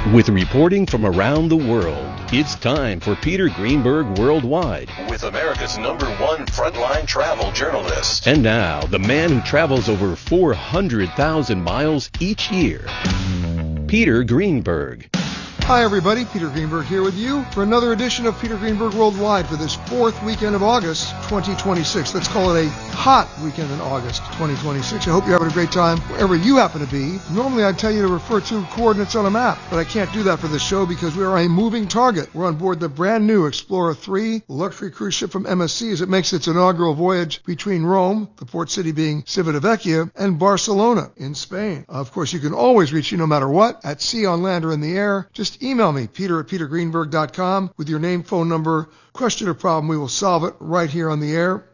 With reporting from around the world, it's time for Peter Greenberg Worldwide. With America's #1 frontline travel journalist. And now, the man who travels over 400,000 miles each year, Peter Greenberg. Hi everybody, Peter Greenberg here with you for another edition of Peter Greenberg Worldwide for this fourth weekend of August 2026. Let's call it a hot weekend in August 2026. I hope you're having a great time wherever you happen to be. Normally I'd tell you to refer to coordinates on a map, but I can't do that for this show because we are a moving target. We're on board the brand new Explorer 3 luxury cruise ship from MSC as it makes its inaugural voyage between Rome, the port city being Civitavecchia, and Barcelona in Spain. Of course, you can always reach me no matter what, at sea, on land, or in the air. Just email me, peter@petergreenberg.com, with your name, phone number, question, or problem. We will solve it right here on the air.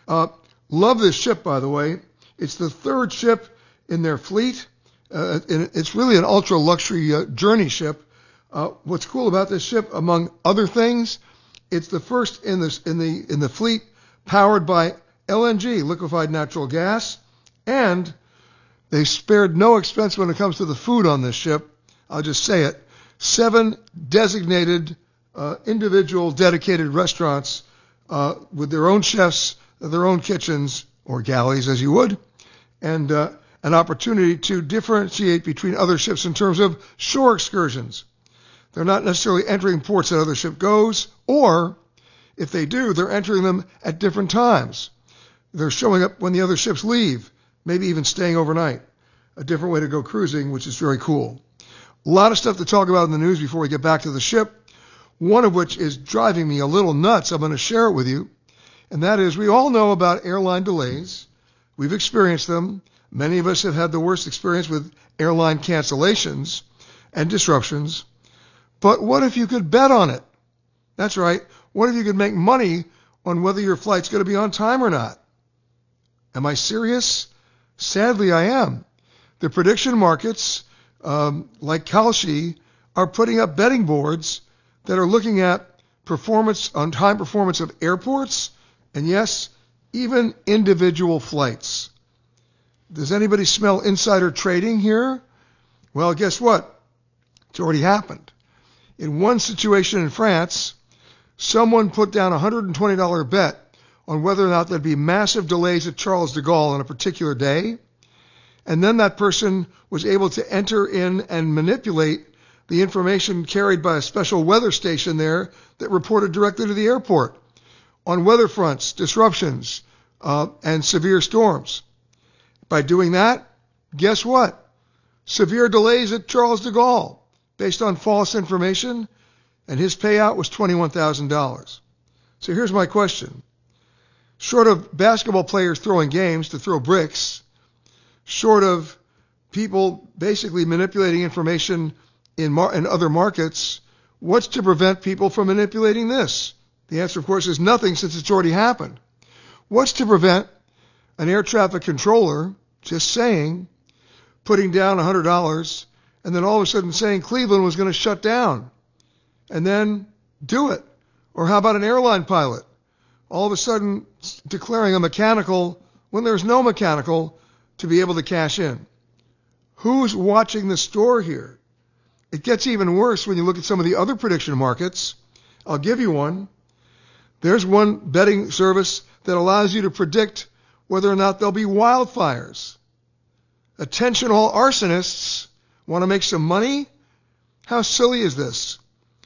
Love this ship, by the way. It's the third ship in their fleet. And it's really an ultra-luxury journey ship. What's cool about this ship, among other things, it's the first in the fleet powered by LNG, liquefied natural gas, and they spared no expense when it comes to the food on this ship. I'll just say it. 7 designated individual dedicated restaurants with their own chefs, their own kitchens, or galleys as you would, and an opportunity to differentiate between other ships in terms of shore excursions. They're not necessarily entering ports that other ship goes, or if they do, they're entering them at different times. They're showing up when the other ships leave, maybe even staying overnight. A different way to go cruising, which is very cool. A lot of stuff to talk about in the news before we get back to the ship, one of which is driving me a little nuts. I'm going to share it with you, and that is we all know about airline delays. We've experienced them. Many of us have had the worst experience with airline cancellations and disruptions. But what if you could bet on it? That's right. What if you could make money on whether your flight's going to be on time or not? Am I serious? Sadly, I am. The prediction markets, like Kalshi, are putting up betting boards that are looking at performance, on-time performance of airports, and yes, even individual flights. Does anybody smell insider trading here? Well, guess what? It's already happened. In one situation in France, someone put down a $120 bet on whether or not there'd be massive delays at Charles de Gaulle on a particular day. And then that person was able to enter in and manipulate the information carried by a special weather station there that reported directly to the airport on weather fronts, disruptions, and severe storms. By doing that, guess what? Severe delays at Charles de Gaulle based on false information, and his payout was $21,000. So here's my question. Short of basketball players throwing games to throw bricks, short of people basically manipulating information in other markets, what's to prevent people from manipulating this? The answer, of course, is nothing, since it's already happened. What's to prevent an air traffic controller just saying, putting down $100, and then all of a sudden saying Cleveland was going to shut down, and then do it? Or how about an airline pilot all of a sudden declaring a mechanical when there's no mechanical to be able to cash in? Who's watching the store here? It gets even worse when you look at some of the other prediction markets. I'll give you one. There's one betting service that allows you to predict whether or not there'll be wildfires. Attention all arsonists. Want to make some money? How silly is this?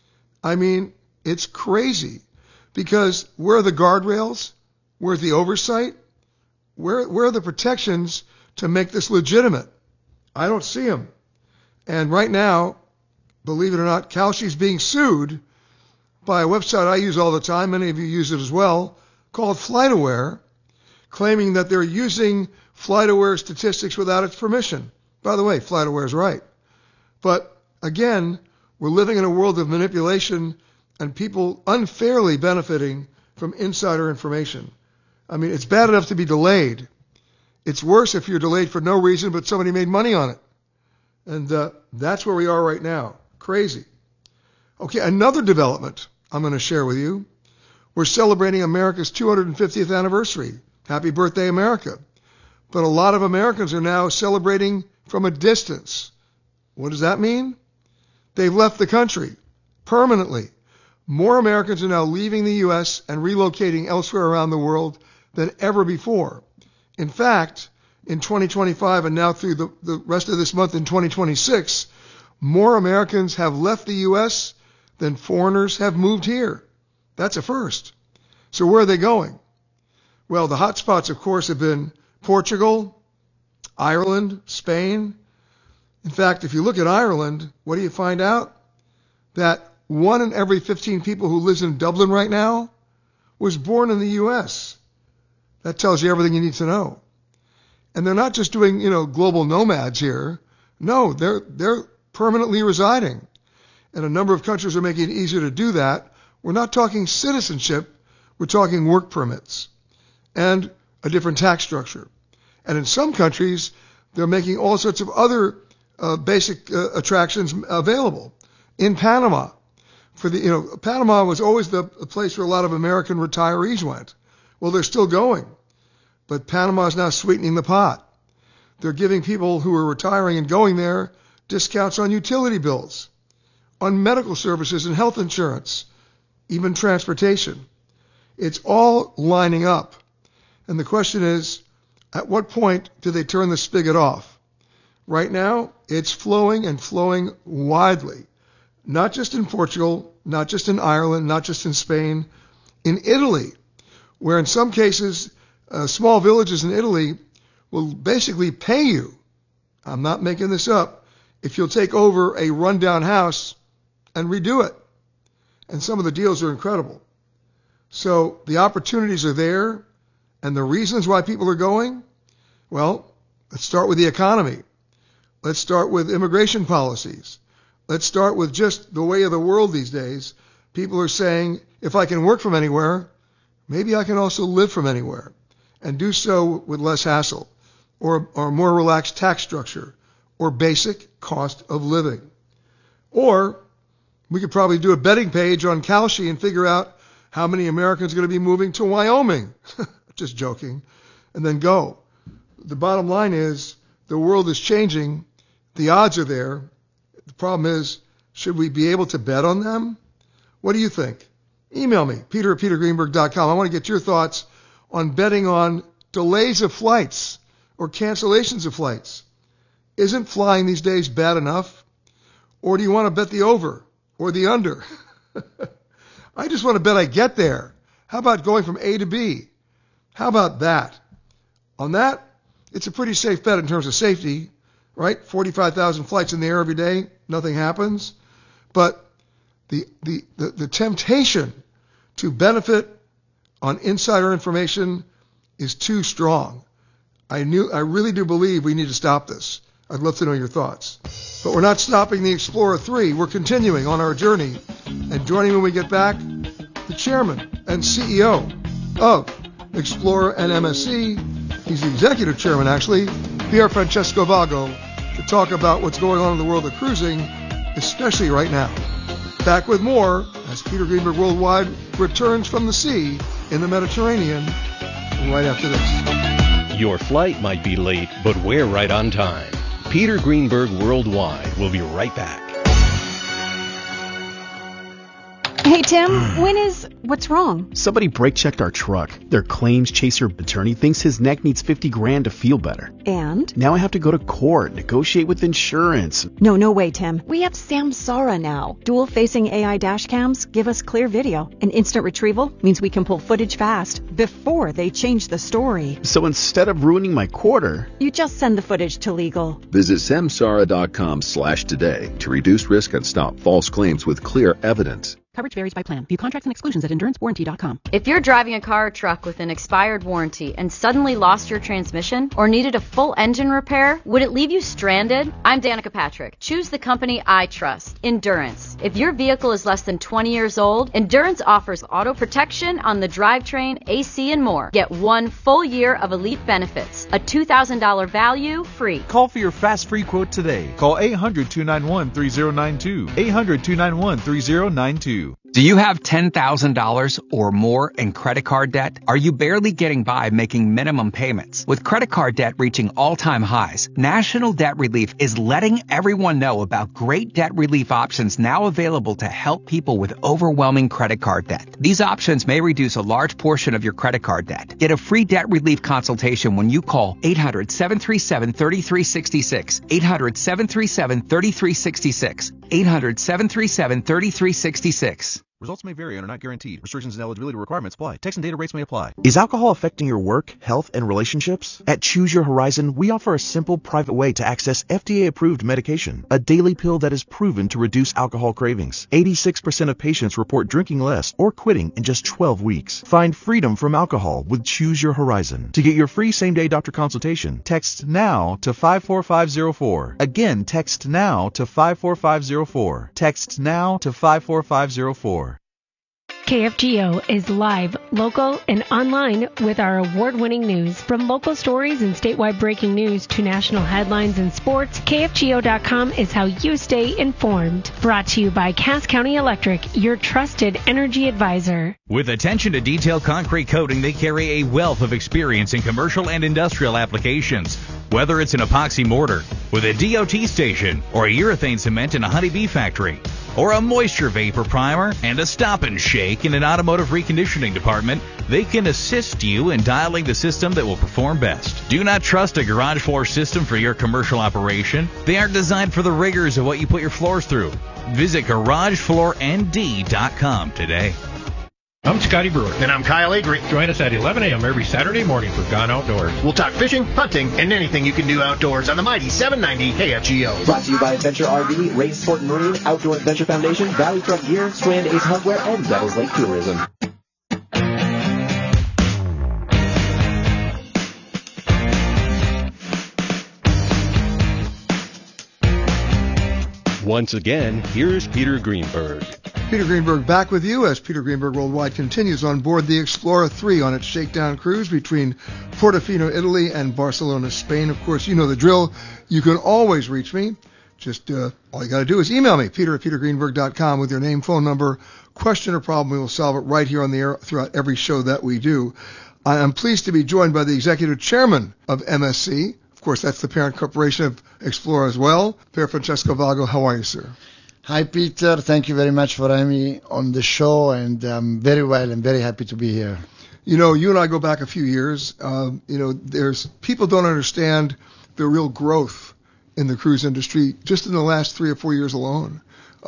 I mean, it's crazy. Because where are the guardrails? Where's the oversight? Where are the protections to make this legitimate? I don't see them. And right now, believe it or not, Kalshi's being sued by a website I use all the time, many of you use it as well, called FlightAware, claiming that they're using FlightAware statistics without its permission. By the way, FlightAware is right. But again, we're living in a world of manipulation and people unfairly benefiting from insider information. I mean, it's bad enough to be delayed. It's worse if you're delayed for no reason, but somebody made money on it. And that's where we are right now. Crazy. Okay, another development I'm going to share with you. We're celebrating America's 250th anniversary. Happy birthday, America. But a lot of Americans are now celebrating from a distance. What does that mean? They've left the country permanently. More Americans are now leaving the U.S. and relocating elsewhere around the world than ever before. In fact, in 2025 and now through the rest of this month in 2026, more Americans have left the U.S. than foreigners have moved here. That's a first. So where are they going? Well, the hot spots, of course, have been Portugal, Ireland, Spain. In fact, if you look at Ireland, what do you find out? That 1 in every 15 people who lives in Dublin right now was born in the U.S. That tells you everything you need to know. And they're not just doing, global nomads here. No, they're permanently residing. And a number of countries are making it easier to do that. We're not talking citizenship. We're talking work permits and a different tax structure. And in some countries, they're making all sorts of other basic attractions available. In Panama, Panama was always the place where a lot of American retirees went. Well, they're still going. But Panama is now sweetening the pot. They're giving people who are retiring and going there discounts on utility bills, on medical services and health insurance, even transportation. It's all lining up. And the question is, at what point do they turn the spigot off? Right now, it's flowing and flowing widely. Not just in Portugal, not just in Ireland, not just in Spain, in Italy, where in some cases, small villages in Italy will basically pay you, I'm not making this up, if you'll take over a rundown house and redo it. And some of the deals are incredible. So the opportunities are there, and the reasons why people are going, well, let's start with the economy. Let's start with immigration policies. Let's start with just the way of the world these days. People are saying, if I can work from anywhere, maybe I can also live from anywhere and do so with less hassle or more relaxed tax structure or basic cost of living. Or we could probably do a betting page on Kalshi and figure out how many Americans are going to be moving to Wyoming. Just joking. And then go. The bottom line is the world is changing. The odds are there. The problem is, should we be able to bet on them? What do you think? Email me, peter@petergreenberg.com. I want to get your thoughts on betting on delays of flights or cancellations of flights. Isn't flying these days bad enough? Or do you want to bet the over or the under? I just want to bet I get there. How about going from A to B? How about that? On that, it's a pretty safe bet in terms of safety, right? 45,000 flights in the air every day, nothing happens. But the temptation to benefit on insider information is too strong. I really do believe we need to stop this. I'd love to know your thoughts. But we're not stopping the Explorer 3. We're continuing on our journey. And joining when we get back, the chairman and CEO of Explorer and MSC, he's the executive chairman actually, Pier Francesco Vago, to talk about what's going on in the world of cruising, especially right now. Back with more as Peter Greenberg Worldwide returns from the sea in the Mediterranean right after this. Your flight might be late, but we're right on time. Peter Greenberg Worldwide will be right back. Hey, Tim, what's wrong? Somebody brake-checked our truck. Their claims chaser attorney thinks his neck needs $50,000 to feel better. And? Now I have to go to court, negotiate with insurance. No way, Tim. We have Samsara now. Dual-facing AI dash cams give us clear video. And instant retrieval means we can pull footage fast before they change the story. So instead of ruining my quarter, you just send the footage to legal. Visit samsara.com/today to reduce risk and stop false claims with clear evidence. Coverage varies by plan. View contracts and exclusions at endurancewarranty.com. If you're driving a car or truck with an expired warranty and suddenly lost your transmission or needed a full engine repair, would it leave you stranded? I'm Danica Patrick. Choose the company I trust, Endurance. If your vehicle is less than 20 years old, Endurance offers auto protection on the drivetrain, AC, and more. Get 1 full year of elite benefits, a $2,000 value free. Call for your fast free quote today. Call 800-291-3092. 800-291-3092. Do you have $10,000 or more in credit card debt? Are you barely getting by making minimum payments? With credit card debt reaching all-time highs, National Debt Relief is letting everyone know about great debt relief options now available to help people with overwhelming credit card debt. These options may reduce a large portion of your credit card debt. Get a free debt relief consultation when you call 800-737-3366, 800-737-3366, 800-737-3366. Results may vary and are not guaranteed. Restrictions and eligibility requirements apply. Text and data rates may apply. Is alcohol affecting your work, health, and relationships? At Choose Your Horizon, we offer a simple, private way to access FDA-approved medication, a daily pill that is proven to reduce alcohol cravings. 86% of patients report drinking less or quitting in just 12 weeks. Find freedom from alcohol with Choose Your Horizon. To get your free same-day doctor consultation, text NOW to 54504. Again, text NOW to 54504. Text NOW to 54504. KFGO is live, local, and online with our award-winning news. From local stories and statewide breaking news to national headlines and sports, KFGO.com is how you stay informed. Brought to you by Cass County Electric, your trusted energy advisor. With attention to detailed concrete coating, they carry a wealth of experience in commercial and industrial applications. Whether it's an epoxy mortar with a DOT station or a urethane cement in a honeybee factory, or a moisture vapor primer and a stop and shake in an automotive reconditioning department, they can assist you in dialing the system that will perform best. Do not trust a garage floor system for your commercial operation. They aren't designed for the rigors of what you put your floors through. Visit GarageFloorND.com today. I'm Scotty Brewer. And I'm Kyle Avery. Join us at 11 a.m. every Saturday morning for Gone Outdoors. We'll talk fishing, hunting, and anything you can do outdoors on the mighty 790 KFGO. Brought to you by Adventure RV, Ray Sport and Marine, Outdoor Adventure Foundation, Valley Truck Gear, Strand Ace Hardware, and Devils Lake Tourism. Once again, here's Peter Greenberg. Peter Greenberg back with you as Peter Greenberg Worldwide continues on board the Explorer 3 on its shakedown cruise between Portofino, Italy and Barcelona, Spain. Of course, you know the drill. You can always reach me. Just all you got to do is email me, peter@petergreenberg.com, with your name, phone number, question or problem. We will solve it right here on the air throughout every show that we do. I am pleased to be joined by the executive chairman of MSC. Of course, that's the parent corporation of Explorer as well. Pier Francesco Valgo, how are you, sir? Hi, Peter. Thank you very much for having me on the show, and I'm very well and very happy to be here. You know, you and I go back a few years. There's people don't understand the real growth in the cruise industry just in the last 3 or 4 years alone.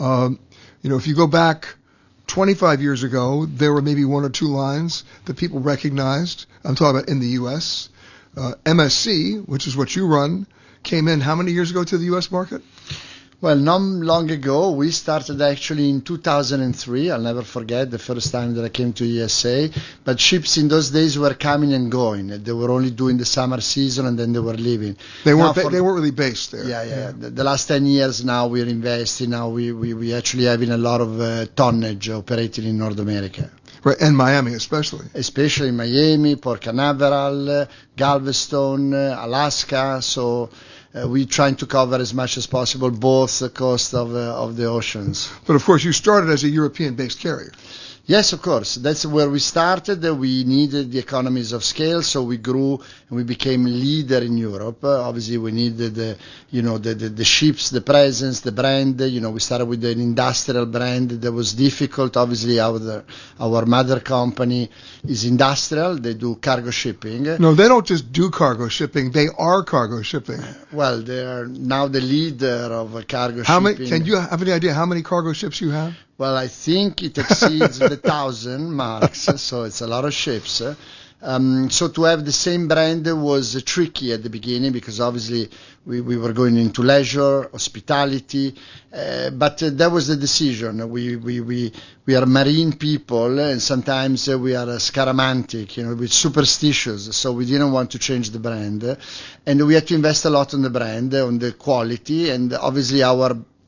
If you go back 25 years ago, there were maybe 1 or 2 lines that people recognized. I'm talking about in the U.S. MSC, which is what you run, came in how many years ago to the U.S. market? Well, not long ago, we started actually in 2003. I'll never forget the first time that I came to ESA. But ships in those days were coming and going. They were only doing the summer season and then they were leaving. They weren't really based there. Yeah. The last 10 years now we're investing. Now we actually having a lot of tonnage operating in North America. Right, and Miami especially. Especially Miami, Port Canaveral, Galveston, Alaska. So we're trying to cover as much as possible both the coast of the oceans. But of course, you started as a European-based carrier. Yes, of course. That's where we started. We needed the economies of scale, so we grew and we became leader in Europe. Obviously, we needed the ships, the presence, the brand. We started with an industrial brand that was difficult. Obviously, our mother company is industrial. They do cargo shipping. No, they don't just do cargo shipping. They are cargo shipping. Well, they are now the leader of cargo shipping. Can you have any idea how many cargo ships you have? Well, I think it exceeds the 1,000 marks, so it's a lot of ships. So to have the same brand was tricky at the beginning because obviously we were going into leisure, hospitality, but that was the decision. We are marine people and sometimes we are scaramantic, we're superstitious, so we didn't want to change the brand. And we had to invest a lot on the brand, on the quality, and obviously our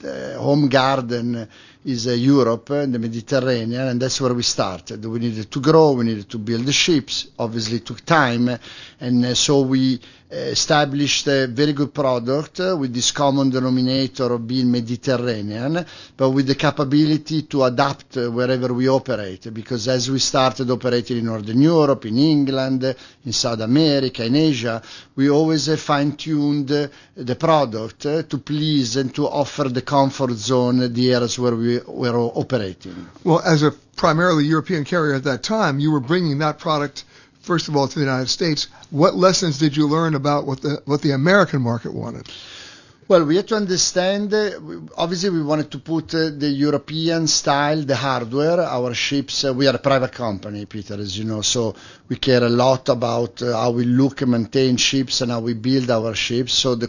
home garden is Europe and the Mediterranean, and that's where we started. We needed to grow, we needed to build the ships. Obviously, it took time, and so we established a very good product with this common denominator of being Mediterranean, but with the capability to adapt wherever we operate, because as we started operating in Northern Europe, in England, in South America, in Asia, we always fine-tuned the product to please and to offer the comfort zone, the areas where we were operating. Well, as a primarily European carrier at that time, you were bringing that product first of all to the United States. What lessons did you learn about what the American market wanted? Well, we had to understand, obviously we wanted to put the European style, the hardware, our ships, we are a private company, Peter, as you know, so we care a lot about how we look and maintain ships and how we build our ships, so the